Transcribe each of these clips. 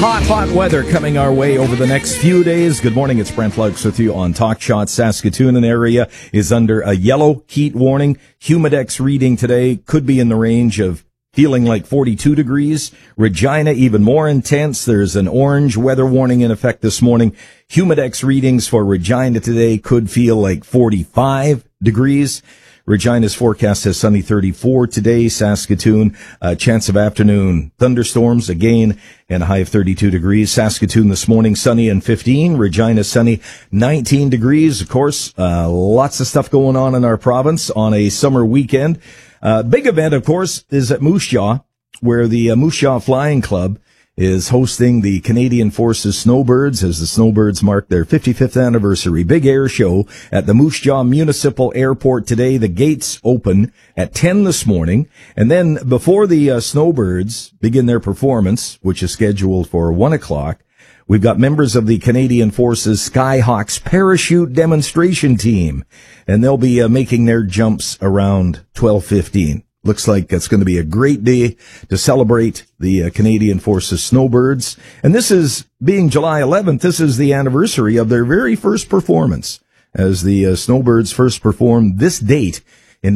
Hot weather coming our way over the next few days. Good morning, it's Brent Lux with you on Talk Shot. Saskatoon, an area is under a yellow heat warning. Humidex reading today could be in the range of feeling like 42 degrees. Regina, even more intense. There's an orange weather warning in effect this morning. Humidex readings for Regina today could feel like 45 degrees. Regina's forecast has sunny 34 today. Saskatoon, chance of afternoon thunderstorms again and a high of 32 degrees. Saskatoon this morning, sunny and 15. Regina, sunny 19 degrees. Of course, lots of stuff going on in our province on a summer weekend. Big event, of course, is at Moose Jaw, where the Moose Jaw Flying Club is hosting the Canadian Forces Snowbirds as the Snowbirds mark their 55th anniversary. Big air show at the Moose Jaw Municipal Airport today. The gates open at 10 this morning. And then before the Snowbirds begin their performance, which is scheduled for 1 o'clock, we've got members of the Canadian Forces Skyhawks parachute demonstration team. And they'll be making their jumps around 12:15. Looks like it's going to be a great day to celebrate the Canadian Forces Snowbirds. And this is, being July 11th, this is the anniversary of their very first performance, as the Snowbirds first performed this date in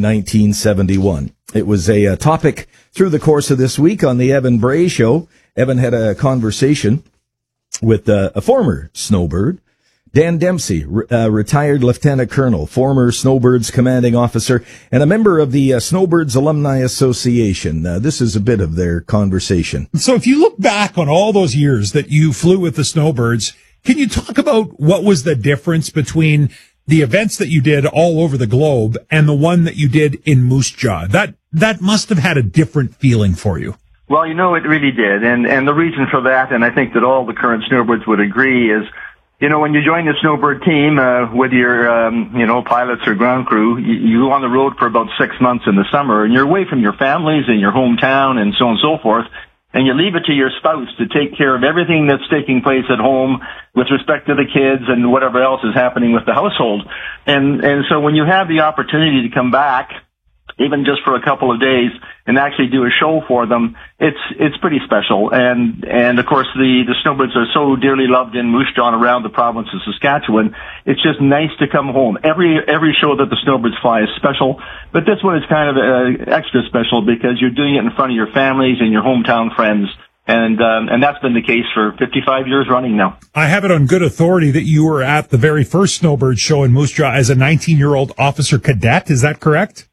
1971. It was a topic through the course of this week on the Evan Bray Show. Evan had a conversation with a former Snowbird, Dan Dempsey, retired Lieutenant Colonel, former Snowbirds commanding officer, and a member of the Snowbirds Alumni Association. This is a bit of their conversation. So if you look back on all those years that you flew with the Snowbirds, can you talk about what was the difference between the events that you did all over the globe and the one that you did in Moose Jaw? That must have had a different feeling for you. Well, it really did. And the reason for that, and I think that all the current Snowbirds would agree, is when you join the Snowbird team, with your, pilots or ground crew, you go on the road for about 6 months in the summer, and you're away from your families and your hometown and so on and so forth, and you leave it to your spouse to take care of everything that's taking place at home with respect to the kids and whatever else is happening with the household. And so when you have the opportunity to come back, even just for a couple of days, and actually do a show for them, it's pretty special. And of course the Snowbirds are so dearly loved in Moose Jaw and around the province of Saskatchewan. It's just nice to come home. Every show that the Snowbirds fly is special, but this one is kind of extra special because you're doing it in front of your families and your hometown friends. And that's been the case for 55 years running now. I have it on good authority that you were at the very first Snowbird show in Moose Jaw as a 19-year-old officer cadet. Is that correct?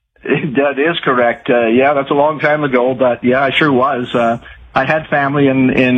That is correct. Yeah, that's a long time ago, but yeah, I sure was. I had family in